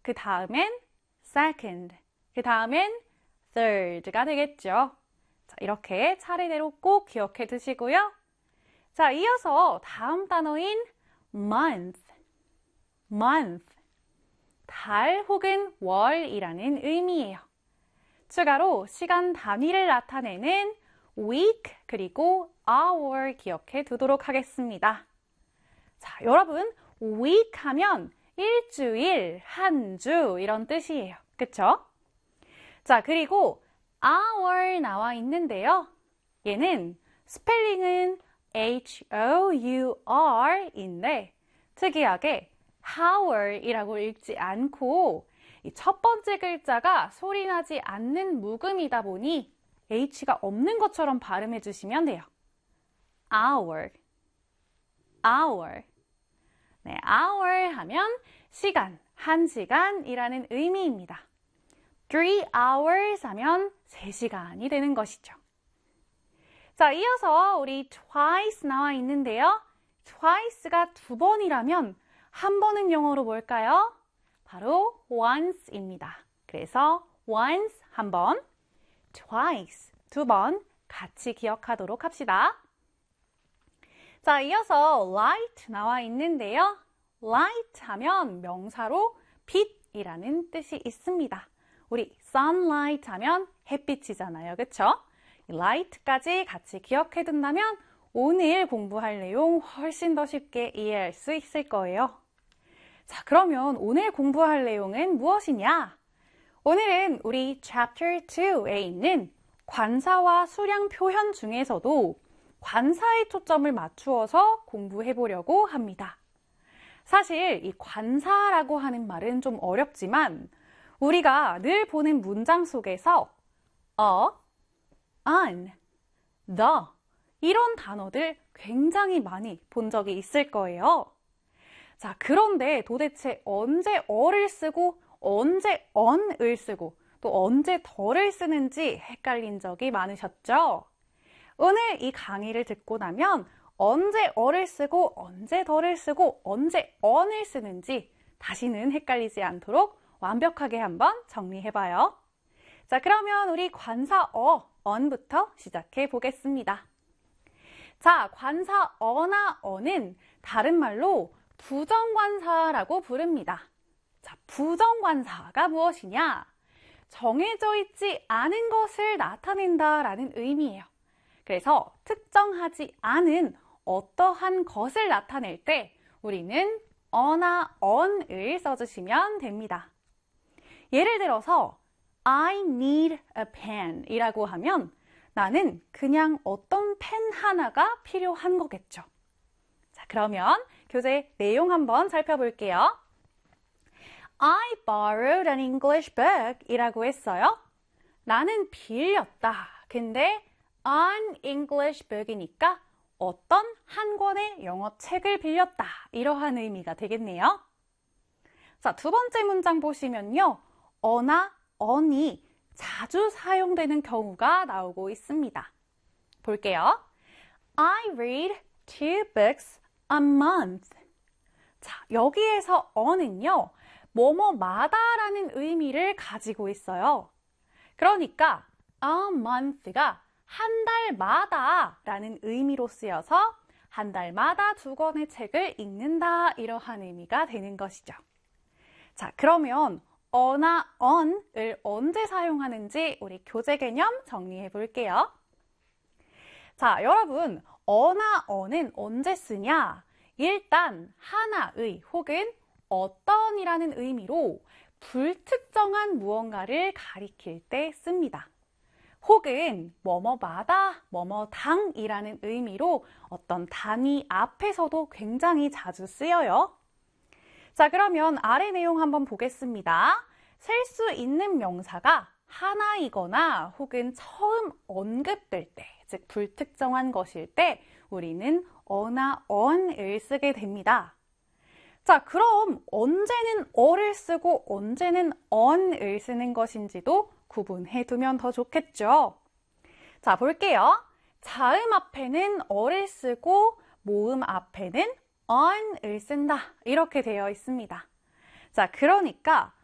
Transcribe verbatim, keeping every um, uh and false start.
그 다음엔 second, 그 다음엔 third가 되겠죠. 자, 이렇게 차례대로 꼭 기억해 두시고요. 자, 이어서 다음 단어인 month, month, 달 혹은 월이라는 의미예요. 추가로 시간 단위를 나타내는 week 그리고 hour 기억해 두도록 하겠습니다. 자, 여러분 week 하면 일주일, 한 주 이런 뜻이에요. 그쵸? 자, 그리고 hour 나와 있는데요. 얘는 스펠링은 H O U R인데 특이하게 hour이라고 읽지 않고 이 첫 번째 글자가 소리나지 않는 묵음이다 보니 H가 없는 것처럼 발음해 주시면 돼요. hour, hour. 네, hour 하면 시간, 한 시간이라는 의미입니다. three hours 하면 세 시간이 되는 것이죠. 자, 이어서 우리 twice 나와 있는데요. twice가 두 번이라면 한 번은 영어로 뭘까요? 바로 once입니다. 그래서 once 한 번, twice 두 번 같이 기억하도록 합시다. 자, 이어서 light 나와 있는데요. light 하면 명사로 빛이라는 뜻이 있습니다. 우리 sunlight 하면 햇빛이잖아요. 그쵸? light까지 같이 기억해 둔다면 오늘 공부할 내용 훨씬 더 쉽게 이해할 수 있을 거예요. 자, 그러면 오늘 공부할 내용은 무엇이냐? 오늘은 우리 chapter two에 있는 관사와 수량 표현 중에서도 관사에 초점을 맞추어서 공부해 보려고 합니다. 사실 이 관사라고 하는 말은 좀 어렵지만 우리가 늘 보는 문장 속에서 a, an, the 이런 단어들 굉장히 많이 본 적이 있을 거예요. 자, 그런데 도대체 언제 어를 쓰고 언제 on을 쓰고 또 언제 더를 쓰는지 헷갈린 적이 많으셨죠? 오늘 이 강의를 듣고 나면 언제 어를 쓰고 언제 더를 쓰고 언제 on을 쓰는지 다시는 헷갈리지 않도록 완벽하게 한번 정리해봐요. 자, 그러면 우리 관사 어, on부터 시작해 보겠습니다. 자, 관사 어나 on은 다른 말로 부정관사라고 부릅니다. 자, 부정관사가 무엇이냐? 정해져 있지 않은 것을 나타낸다라는 의미예요. 그래서 특정하지 않은 어떠한 것을 나타낼 때 우리는 어나 on을 써주시면 됩니다. 예를 들어서 I need a pen 이라고 하면 나는 그냥 어떤 펜 하나가 필요한 거겠죠. 자, 그러면 교재 내용 한번 살펴볼게요. I borrowed an English book 이라고 했어요. 나는 빌렸다. 근데 an English book이니까 어떤 한 권의 영어 책을 빌렸다. 이러한 의미가 되겠네요. 자, 두 번째 문장 보시면요. 어나 on이 자주 사용되는 경우가 나오고 있습니다. 볼게요. I read two books a month. 자, 여기에서 on은요. 뭐뭐마다 라는 의미를 가지고 있어요. 그러니까 a month가 한 달마다 라는 의미로 쓰여서 한 달마다 두 권의 책을 읽는다 이러한 의미가 되는 것이죠. 자, 그러면 어나 on을 언제 사용하는지 우리 교재 개념 정리해 볼게요. 자, 여러분 어나 on은 언제 쓰냐? 일단 하나의 혹은 어떤이라는 의미로 불특정한 무언가를 가리킬 때 씁니다. 혹은 뭐뭐마다, 뭐뭐당이라는 의미로 어떤 단위 앞에서도 굉장히 자주 쓰여요. 자, 그러면 아래 내용 한번 보겠습니다. 셀 수 있는 명사가 하나이거나 혹은 처음 언급될 때, 즉 불특정한 것일 때 우리는 어나 on을 쓰게 됩니다. 자, 그럼 언제는 어를 쓰고 언제는 on을 쓰는 것인지도 구분해 두면 더 좋겠죠. 자, 볼게요. 자음 앞에는 어를 쓰고 모음 앞에는 on을 쓴다. 이렇게 되어 있습니다. 자, 그러니까